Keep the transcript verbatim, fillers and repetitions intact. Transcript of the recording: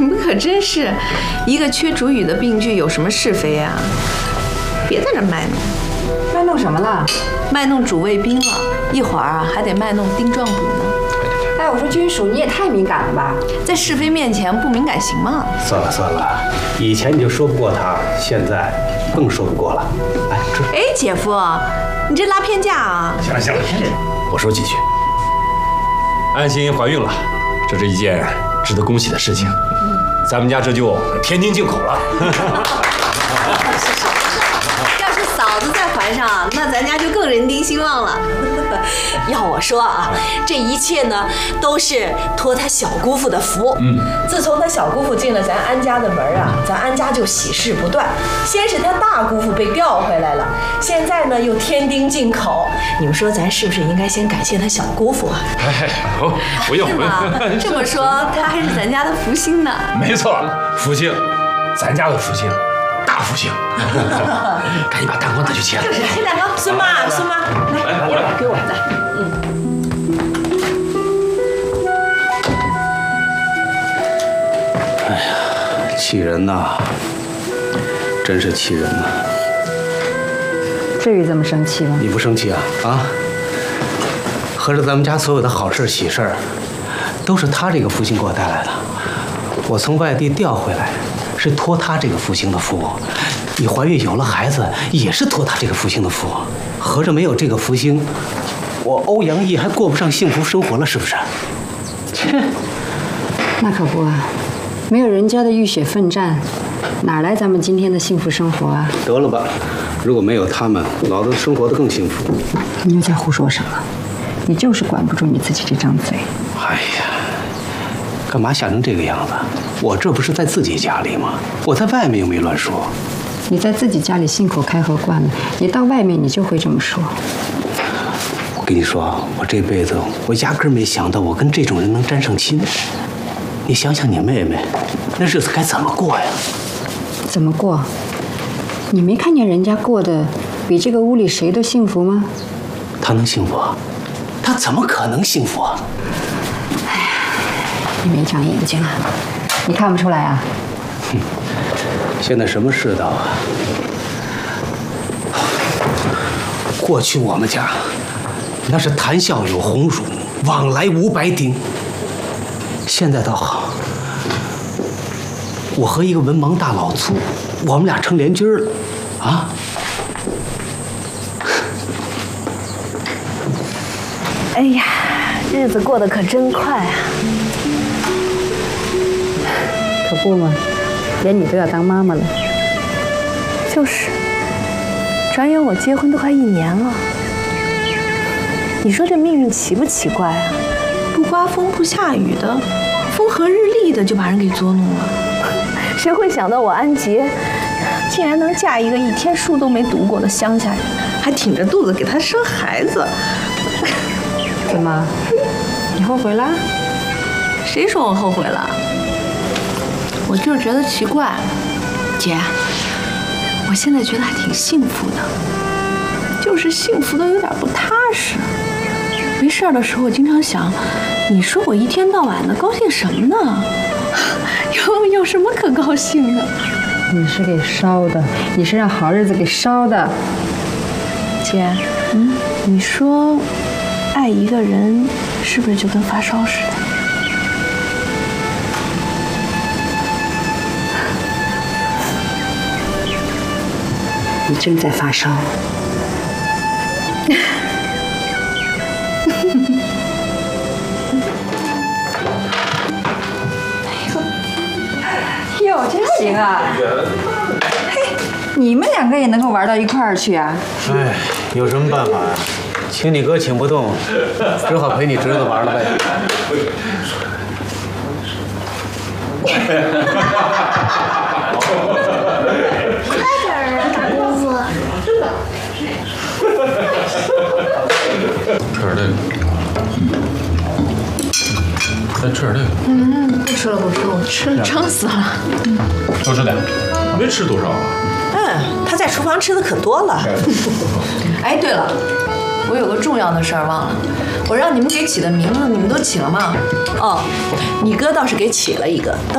你们可真是，一个缺主语的病句，有什么是非呀？别在这卖弄。 卖弄什么了？ 卖弄主谓宾了，一会儿啊还得卖弄丁壮补呢。 哎，我说君属，你也太敏感了吧？ 在是非面前不敏感行吗？ 算了算了，以前你就说不过他，现在更说不过了。来吃。 哎，姐夫，你这拉偏架啊！ 行了行了， 我说几句。安心怀孕了，这是一件值得恭喜的事情。咱们家这就天津进口了。 要是嫂子再怀上，那咱家就更人丁兴旺了。 要我说啊，这一切呢都是托他小姑父的福。嗯，自从他小姑父进了咱安家的门啊，咱安家就喜事不断。先是他大姑父被调回来了，现在呢又添丁进口。你们说咱是不是应该先感谢他小姑父啊？ 哎，不，不用不用。 这么说，他还是咱家的福星呢。 没错，福星，咱家的福星。大福星，赶紧把蛋糕拿去切了。 就是切蛋糕，孙妈，孙妈，来，给我，给我，来， 嗯。哎呀，气人呐！真是气人呐！ 至于这么生气吗？ 你不生气啊？啊？合着咱们家所有的好事喜事儿，都是他这个福星给我带来的。我从外地调回来。是托他这个福星的福，你怀孕有了孩子也是托他这个福星的福，合着没有这个福星，我欧阳毅还过不上幸福生活了，是不是？切， 那可不啊，没有人家的浴血奋战，哪来咱们今天的幸福生活啊？ 得了吧，如果没有他们，老子生活得更幸福。 你又在胡说什么？你就是管不住你自己这张嘴。 哎呀，干嘛吓成这个样子？我这不是在自己家里吗？我在外面又没乱说。 你在自己家里信口开河惯了，你到外面你就会这么说。 我跟你说，我这辈子我压根没想到我跟这种人能沾上亲。你想想你妹妹，那日子该怎么过呀？ 怎么过？你没看见人家过得比这个屋里谁都幸福吗？ 她能幸福啊？她怎么可能幸福啊？ 哎呀，你没长眼睛啊！你看不出来啊？ 哼，现在什么世道啊？过去我们家那是谈笑有鸿儒，往来无白丁。现在倒好，我和一个文盲大老粗，我们俩成连军了，啊！ 哎呀，日子过得可真快啊！ 可不嘛，连你都要当妈妈了。 就是，转眼我结婚都快一年了。你说这命运奇不奇怪啊？ 不刮风不下雨的，风和日丽的就把人给捉弄了。 谁会想到我安杰竟然能嫁一个一天书都没读过的乡下人， 还挺着肚子给他生孩子？ 怎么，你后悔了？ 谁说我后悔了？我就是觉得奇怪，姐，我现在觉得还挺幸福的，就是幸福的有点不踏实。没事的时候，我经常想，你说我一天到晚的高兴什么呢？有有什么可高兴的？ 你是给烧的，你是让好日子给烧的。 姐，嗯，你说，爱一个人是不是就跟发烧似的？ 你正在发烧。哟，真行啊！嘿，你们两个也能够玩到一块儿去啊？ 哎，有什么办法呀？请你哥请不动，只好陪你侄子玩了呗。 快点儿，大姑父。 吃点这个，再吃点这个。 嗯，不吃了不吃了，我吃了撑死了。嗯， 多吃点，没吃多少啊？ 嗯，他在厨房吃的可多了。 哎，对了，我有个重要的事儿忘了，我让你们给起的名字，你们都起了吗？ 哦，你哥倒是给起了一个。